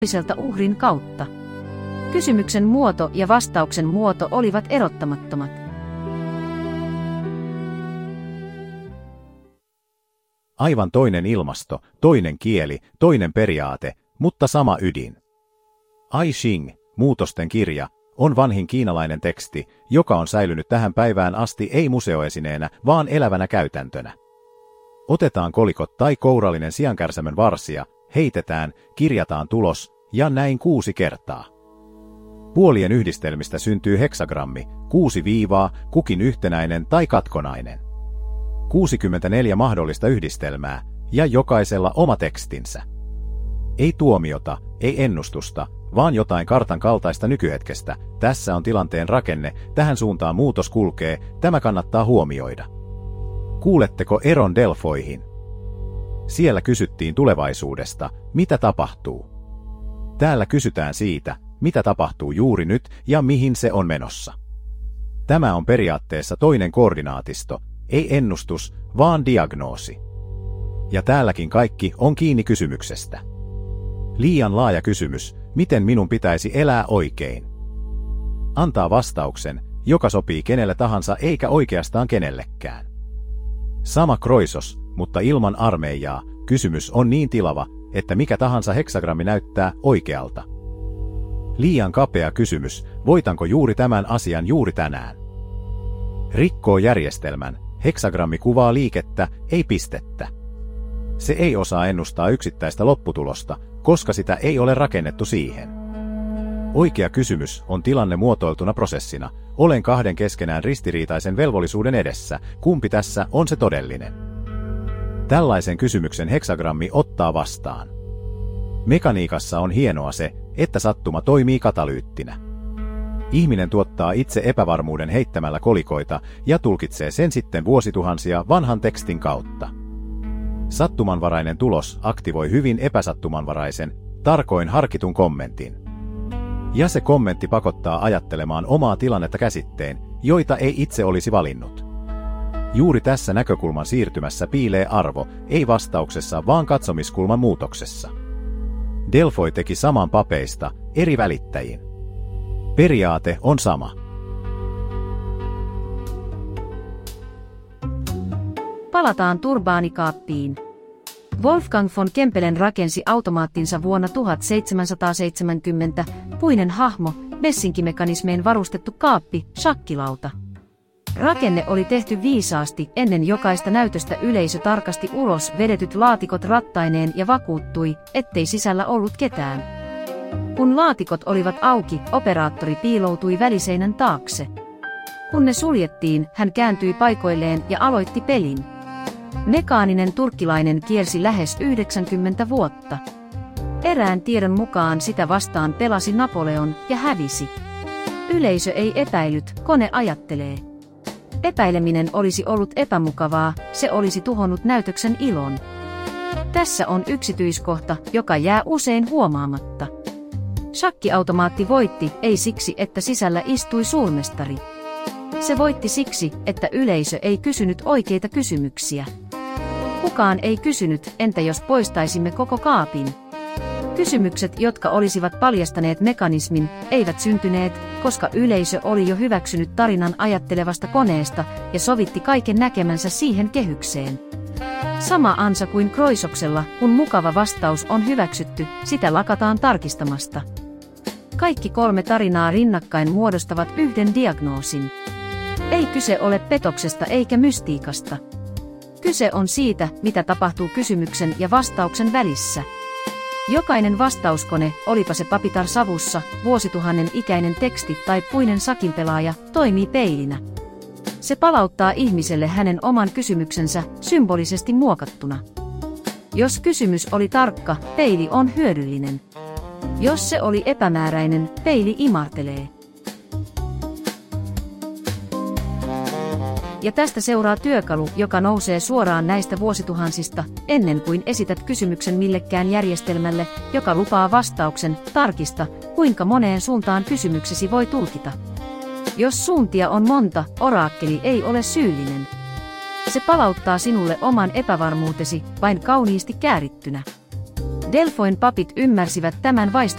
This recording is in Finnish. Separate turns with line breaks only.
toiselta uhrin kautta. Kysymyksen muoto ja vastauksen muoto olivat erottamattomat.
Aivan toinen ilmasto, toinen kieli, toinen periaate, mutta sama ydin. I Ching, muutosten kirja, on vanhin kiinalainen teksti, joka on säilynyt tähän päivään asti ei museoesineenä, vaan elävänä käytäntönä. Otetaan kolikot tai kourallinen siankärsämön varsia, heitetään, kirjataan tulos, ja näin 6 kertaa. Puolien yhdistelmistä syntyy heksagrammi, 6 viivaa, kukin yhtenäinen tai katkonainen. 64 mahdollista yhdistelmää, ja jokaisella oma tekstinsä. Ei tuomiota, ei ennustusta, vaan jotain kartan kaltaista nykyhetkestä. Tässä on tilanteen rakenne, tähän suuntaan muutos kulkee, tämä kannattaa huomioida. Kuuletteko eron Delfoihin? Siellä kysyttiin tulevaisuudesta, mitä tapahtuu. Täällä kysytään siitä, mitä tapahtuu juuri nyt ja mihin se on menossa. Tämä on periaatteessa toinen koordinaatisto, ei ennustus, vaan diagnoosi. Ja täälläkin kaikki on kiinni kysymyksestä. Liian laaja kysymys, miten minun pitäisi elää oikein? Antaa vastauksen, joka sopii kenelle tahansa eikä oikeastaan kenellekään. Sama kroisos, mutta ilman armeijaa, kysymys on niin tilava, että mikä tahansa heksagrammi näyttää oikealta. Liian kapea kysymys, voitanko juuri tämän asian juuri tänään? Rikkoo järjestelmän, heksagrammi kuvaa liikettä, ei pistettä. Se ei osaa ennustaa yksittäistä lopputulosta, koska sitä ei ole rakennettu siihen. Oikea kysymys on tilanne muotoiltuna prosessina, olen 2 keskenään ristiriitaisen velvollisuuden edessä, kumpi tässä on se todellinen. Tällaisen kysymyksen heksagrammi ottaa vastaan. Mekaniikassa on hienoa se, että sattuma toimii katalyyttinä. Ihminen tuottaa itse epävarmuuden heittämällä kolikoita ja tulkitsee sen sitten vuosituhansia vanhan tekstin kautta. Sattumanvarainen tulos aktivoi hyvin epäsattumanvaraisen, tarkoin harkitun kommentin. Ja se kommentti pakottaa ajattelemaan omaa tilannetta käsitteen, joita ei itse olisi valinnut. Juuri tässä näkökulman siirtymässä piilee arvo, ei vastauksessa vaan katsomiskulman muutoksessa. Delfoi teki saman papeista, eri välittäjin. Periaate on sama.
Palataan turbaanikaappiin. Wolfgang von Kempelen rakensi automaattinsa vuonna 1770, puinen hahmo, messinkimekanismeen varustettu kaappi, shakkilauta. Rakenne oli tehty viisaasti, ennen jokaista näytöstä yleisö tarkasti ulos vedetyt laatikot rattaineen ja vakuuttui, ettei sisällä ollut ketään. Kun laatikot olivat auki, operaattori piiloutui väliseinän taakse. Kun ne suljettiin, hän kääntyi paikoilleen ja aloitti pelin. Mekaaninen turkkilainen kiersi lähes 90 vuotta. Erään tiedon mukaan sitä vastaan pelasi Napoleon ja hävisi. Yleisö ei epäillyt, kone ajattelee. Epäileminen olisi ollut epämukavaa, se olisi tuhonnut näytöksen ilon. Tässä on yksityiskohta, joka jää usein huomaamatta. Shakkiautomaatti voitti, ei siksi, että sisällä istui suurmestari. Se voitti siksi, että yleisö ei kysynyt oikeita kysymyksiä. Kukaan ei kysynyt, entä jos poistaisimme koko kaapin? Kysymykset, jotka olisivat paljastaneet mekanismin, eivät syntyneet, koska yleisö oli jo hyväksynyt tarinan ajattelevasta koneesta ja sovitti kaiken näkemänsä siihen kehykseen. Sama ansa kuin Kroisoksella, kun mukava vastaus on hyväksytty, sitä lakataan tarkistamasta. Kaikki 3 tarinaa rinnakkain muodostavat yhden diagnoosin. Ei kyse ole petoksesta eikä mystiikasta. Kyse on siitä, mitä tapahtuu kysymyksen ja vastauksen välissä. Jokainen vastauskone, olipa se papitar savussa, vuosituhannen ikäinen teksti tai puinen sakinpelaaja, toimii peilinä. Se palauttaa ihmiselle hänen oman kysymyksensä symbolisesti muokattuna. Jos kysymys oli tarkka, peili on hyödyllinen. Jos se oli epämääräinen, peili imartelee. Ja tästä seuraa työkalu, joka nousee suoraan näistä vuosituhansista, ennen kuin esität kysymyksen millekään järjestelmälle, joka lupaa vastauksen, tarkista, kuinka moneen suuntaan kysymyksesi voi tulkita. Jos suuntia on monta, oraakkeli ei ole syyllinen. Se palauttaa sinulle oman epävarmuutesi, vain kauniisti käärittynä. Delfoin papit ymmärsivät tämän